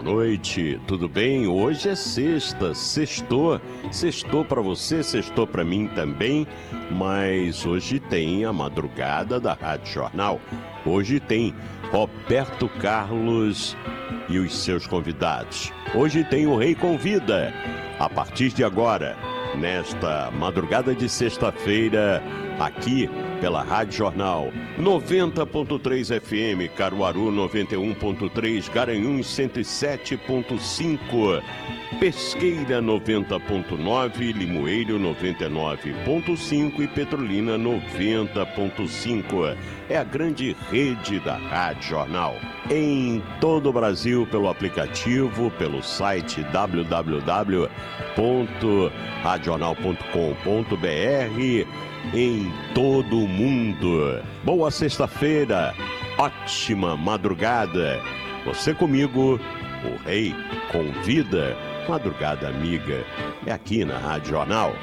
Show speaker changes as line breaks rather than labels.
noite, tudo bem? Hoje é sexta, sextou para você, sextou para mim também, mas hoje tem a madrugada da Rádio Jornal. Hoje tem Roberto Carlos e os seus convidados. Hoje tem o Rei Convida. A partir de agora, nesta madrugada de sexta-feira, aqui pela Rádio Jornal 90.3 FM, Caruaru 91.3, Garanhuns 107.5, Pesqueira 90.9, Limoeiro 99.5 e Petrolina 90.5. É a grande rede da Rádio Jornal. Em todo o Brasil, pelo aplicativo, pelo site www.radiojornal.com.br, em todo o mundo. Boa sexta-feira, ótima madrugada. Você comigo, o Rei Convida, Madrugada Amiga, é aqui na Rádio Jornal.